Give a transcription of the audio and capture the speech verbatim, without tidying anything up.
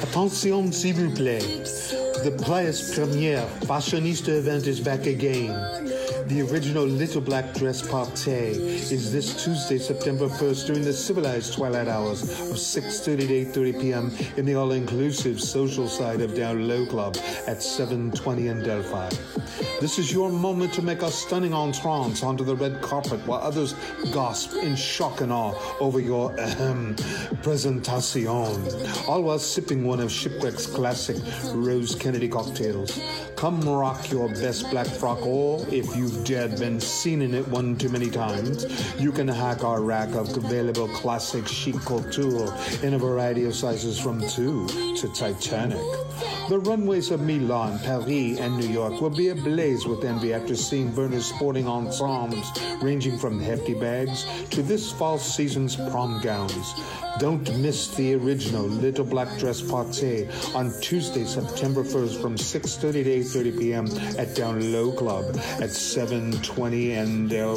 Attention, s'il vous plaît. The Playas Premiere Fashionista event is back again. The original Little Black Dress Party is this Tuesday, September first, during the civilized twilight hours of six thirty to eight thirty p.m. in the all-inclusive social side of Down Low Club at seven twenty in Delphi. This is your moment to make a stunning entrance onto the red carpet while others gasp in shock and awe over your ahem, presentation, all while sipping one of Shipwreck's classic Rose Kennedy cocktails. Come rock your best black frock, or if you've dared been seen in it one too many times, you can hack our rack of available classic chic couture in a variety of sizes from two to Titanic. The runways of Milan, Paris, and New York will be ablaze with envy after seeing Berner's sporting ensembles ranging from hefty bags to this fall season's prom gowns. Don't miss the original Little Black Dress Party on Tuesday, September first from six thirty to eight thirty p.m. at Down Low Club at seven twenty in Delphi.